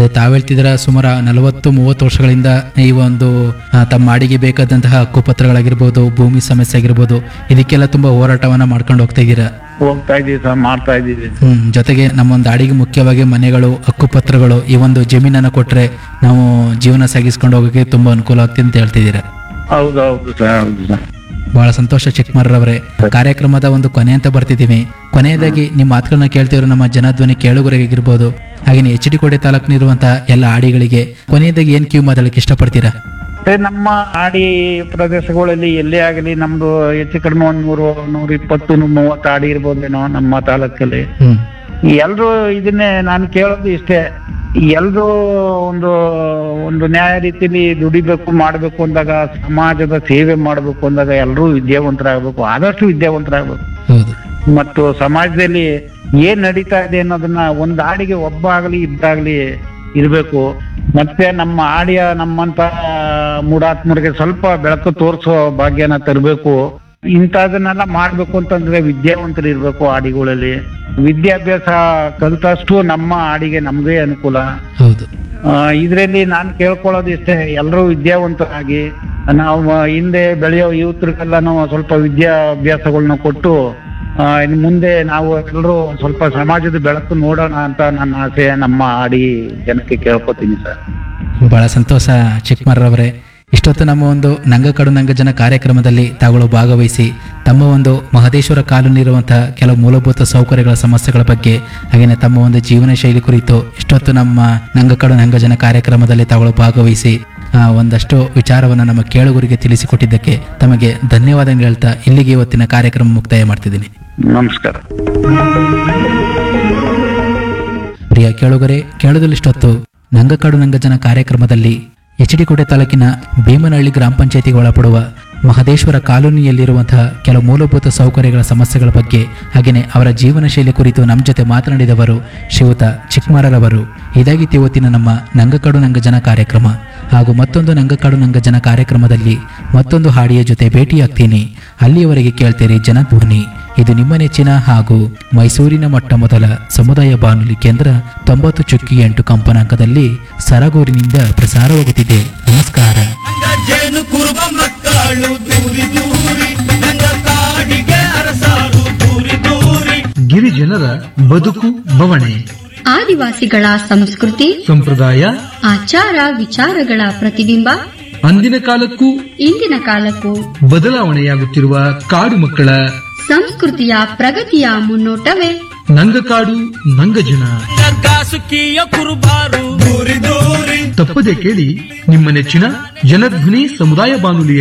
ಅದೇ ತಾವು ಹೇಳ್ತಿದ್ರ ಸುಮಾರು 40-30 ವರ್ಷಗಳಿಂದ ಈ ಒಂದು ತಮ್ಮ ಅಡಿಗೆ ಬೇಕಾದಂತಹ ಹಕ್ಕುಪತ್ರಗಳಾಗಿರ್ಬೋದು, ಭೂಮಿ ಸಮಸ್ಯೆ ಆಗಿರ್ಬೋದು, ಇದಕ್ಕೆಲ್ಲ ತುಂಬಾ ಹೋರಾಟವನ್ನ ಮಾಡ್ಕೊಂಡು ಹೋಗ್ತಾ ಇದ್ದೀರಾ. ಹೋಗ್ತಾ ಇದೀವಿ ಸರ್, ಮಾಡ್ತಾ ಇದೀವಿ. ಜೊತೆಗೆ ನಮ್ಮೊಂದು ಅಡಿಗೆ ಮುಖ್ಯವಾಗಿ ಮನೆಗಳು, ಹಕ್ಕುಪತ್ರಗಳು, ಈ ಒಂದು ಜಮೀನನ್ನ ಕೊಟ್ರೆ ನಾವು ಜೀವನ ಸಾಗಿಸ್ಕೊಂಡು ಹೋಗೋಕೆ ತುಂಬಾ ಅನುಕೂಲ ಆಗ್ತಿದೆ ಅಂತ ಹೇಳ್ತಿದ್ದೀರಾ. ಹೌದು ಸರ್, ಹೌದು ಸರ್. ಬಹಳ ಸಂತೋಷ ಚಿಕ್ಕಮರವರೇ. ಕಾರ್ಯಕ್ರಮದ ಒಂದು ಕೊನೆ ಅಂತ ಬರ್ತಿದ್ದೀವಿ. ಕೊನೆಯದಾಗಿ ನಿಮ್ಮ ಮಾತುಗಳನ್ನ ಕೇಳ್ತಿರೋ ನಮ್ಮ ಜನಧ್ವನಿ ಕೇಳುಗರಿಗಿರ್ಬೋದು, ಹಾಗೆ HD ಕೋಟೆ ತಾಲೂಕಿನಿರುವಂತಹ ಎಲ್ಲ ಆಡಿಗಳಿಗೆ ಕೊನೆಯದಾಗಿ ಏನ್ ಕಿವಿ ಮಾತಾಡಲಿಕ್ಕೆ ಇಷ್ಟಪಡ್ತೀರಾ? ನಮ್ಮ ಆಡಿ ಪ್ರದೇಶಗಳಲ್ಲಿ ಎಲ್ಲೇ ಆಗಲಿ ನಮ್ದು ಹೆಚ್ಚು ಕಡಿಮೆ 120-130 ಆಡಿ ಇರ್ಬೋದೇನೋ ನಮ್ಮ ತಾಲೂಕಲ್ಲಿ. ಎಲ್ರು ಇದನ್ನೇ ನಾನು ಕೇಳೋದು ಇಷ್ಟೇ, ಎಲ್ರು ಒಂದು ನ್ಯಾಯ ರೀತಿಲಿ ದುಡಿಬೇಕು, ಮಾಡ್ಬೇಕು ಅಂದಾಗ, ಸಮಾಜದ ಸೇವೆ ಮಾಡ್ಬೇಕು ಅಂದಾಗ ಎಲ್ರೂ ವಿದ್ಯಾವಂತರಾಗಬೇಕು, ಆದಷ್ಟು ವಿದ್ಯಾವಂತರಾಗಬೇಕು. ಮತ್ತು ಸಮಾಜದಲ್ಲಿ ಏನ್ ನಡೀತಾ ಇದೆ ಅನ್ನೋದನ್ನ ಒಂದ್ ಆಡಿಗೆ ಒಬ್ಬ ಆಗಲಿ ಇದ್ದಾಗ್ಲಿ ಇರ್ಬೇಕು. ಮತ್ತೆ ನಮ್ಮ ಆಡಿಯ ನಮ್ಮಂತ ಮೂಢಾತ್ಮರಿಗೆ ಸ್ವಲ್ಪ ಬೆಳಕು ತೋರಿಸೋ ಭಾಗ್ಯನ ತರಬೇಕು. ಇಂಥದನ್ನೆಲ್ಲ ಮಾಡ್ಬೇಕು ಅಂತಂದ್ರೆ ವಿದ್ಯಾವಂತರು ಇರ್ಬೇಕು ಆಡಿಗಳಲ್ಲಿ. ವಿದ್ಯಾಭ್ಯಾಸ ಕಲಿತಷ್ಟು ನಮ್ಮ ಆಡಿಗೆ ನಮ್ಗೆ ಅನುಕೂಲ. ಇದ್ರಲ್ಲಿ ನಾನು ಕೇಳ್ಕೊಳ್ಳೋದು ಇಷ್ಟೇ, ಎಲ್ಲರೂ ವಿದ್ಯಾವಂತರಾಗಿ ನಾವು ಹಿಂದೆ ಬೆಳೆಯೋ ಯೂತ್ರಿಗೆಲ್ಲ ನಾವು ಸ್ವಲ್ಪ ವಿದ್ಯಾಭ್ಯಾಸಗಳನ್ನ ಕೊಟ್ಟು ಇನ್ನು ಮುಂದೆ ನಾವು ಎಲ್ಲರೂ ಸ್ವಲ್ಪ ಸಮಾಜದ ಬೆಳಕು ನೋಡೋಣ ಅಂತ ನನ್ನ ಆಸೆ. ನಮ್ಮ ಆಡಿ ಜನಕ್ಕೆ ಕೇಳ್ಕೊತೀನಿ ಸರ್. ಬಹಳ ಸಂತೋಷ ಚಿಕ್ಕಮರವರೇ. ಇಷ್ಟೊತ್ತು ನಮ್ಮ ಒಂದು ನಂಗಕಾಡು ನಂಗಜನ ಕಾರ್ಯಕ್ರಮದಲ್ಲಿ ತಾಗಳು ಭಾಗವಹಿಸಿ ತಮ್ಮ ಒಂದು ಮಹದೇಶ್ವರ ಕಾಲೋನಿರುವಂತಹ ಕೆಲವು ಮೂಲಭೂತ ಸೌಕರ್ಯಗಳ ಸಮಸ್ಯೆಗಳ ಬಗ್ಗೆ, ಹಾಗೆಯೇ ತಮ್ಮ ಒಂದು ಜೀವನ ಶೈಲಿ ಕುರಿತು ಇಷ್ಟೊತ್ತು ನಮ್ಮ ನಂಗಕಾಡು ನಂಗಜನ ಕಾರ್ಯಕ್ರಮದಲ್ಲಿ ತಾಗಳು ಭಾಗವಹಿಸಿ ಒಂದಷ್ಟು ವಿಚಾರವನ್ನು ನಮ್ಮ ಕೇಳುಗರಿಗೆ ತಿಳಿಸಿಕೊಟ್ಟಿದ್ದಕ್ಕೆ ತಮಗೆ ಧನ್ಯವಾದ ಹೇಳ್ತಾ ಇಲ್ಲಿಗೆ ಇವತ್ತಿನ ಕಾರ್ಯಕ್ರಮ ಮುಕ್ತಾಯ ಮಾಡ್ತಿದ್ದೀನಿ. ನಮಸ್ಕಾರ. ಪ್ರಿಯ ಕೇಳುಗರೆ, ಕೇಳದಲ್ಲಿಷ್ಟೊತ್ತು ನಂಗಕಾಡು ನಂಗಜನ ಕಾರ್ಯಕ್ರಮದಲ್ಲಿ HD ಕೋಟೆ ತಾಲೂಕಿನ ಭೀಮನಹಳ್ಳಿ ಗ್ರಾಮ ಪಂಚಾಯತಿಗೆ ಒಳಪಡುವ ಮಹದೇಶ್ವರ ಕಾಲೋನಿಯಲ್ಲಿರುವಂತಹ ಕೆಲವು ಮೂಲಭೂತ ಸೌಕರ್ಯಗಳ ಸಮಸ್ಯೆಗಳ ಬಗ್ಗೆ, ಹಾಗೆಯೇ ಅವರ ಜೀವನ ಶೈಲಿ ಕುರಿತು ನಮ್ಮ ಜೊತೆ ಮಾತನಾಡಿದವರು ಶ್ರೀಯುತ ಚಿಕ್ಕಮರರವರು. ಇದಾಗಿತ್ತು ಇವತ್ತಿನ ನಮ್ಮ ನಂಗಕಾಡು ನಂಗಜನ ಕಾರ್ಯಕ್ರಮ. ಹಾಗೂ ಮತ್ತೊಂದು ನಂಗಕಾಡು ನಂಗಜನ ಕಾರ್ಯಕ್ರಮದಲ್ಲಿ ಮತ್ತೊಂದು ಹಾಡಿಯ ಜೊತೆ ಭೇಟಿಯಾಗ್ತೀನಿ. ಅಲ್ಲಿಯವರೆಗೆ ಕೇಳ್ತೀರಿ ಜನಧ್ವನಿ. ಇದು ನಿಮ್ಮ ನೆಚ್ಚಿನ ಹಾಗೂ ಮೈಸೂರಿನ ಮೊಟ್ಟ ಮೊದಲ ಸಮುದಾಯ ಬಾನುಲಿ ಕೇಂದ್ರ 90.8 ಕಂಪನಾಂಕದಲ್ಲಿ ಸರಗೂರಿನಿಂದ ಪ್ರಸಾರವಾಗುತ್ತಿದೆ. ನಮಸ್ಕಾರ. ಗಿರಿಜನರ ಬದುಕು ಬವಣೆ, ಆದಿವಾಸಿಗಳ ಸಂಸ್ಕೃತಿ ಸಂಪ್ರದಾಯ, ಆಚಾರ ವಿಚಾರಗಳ ಪ್ರತಿಬಿಂಬ, ಅಂದಿನ ಕಾಲಕ್ಕೂ ಇಂದಿನ ಕಾಲಕ್ಕೂ ಬದಲಾವಣೆಯಾಗುತ್ತಿರುವ ಕಾಡು ಮಕ್ಕಳ ಸಂಸ್ಕೃತಿಯ ಪ್ರಗತಿಯ ಮುನ್ನೋಟವೇ ನಂಗಕಾಡು ನಂಗಜನ. ತಪ್ಪದೆ ಕೇಳಿ ನಿಮ್ಮ ನೆಚ್ಚಿನ ಜನಧ್ವನಿ ಸಮುದಾಯ ಬಾನುಲಿಯ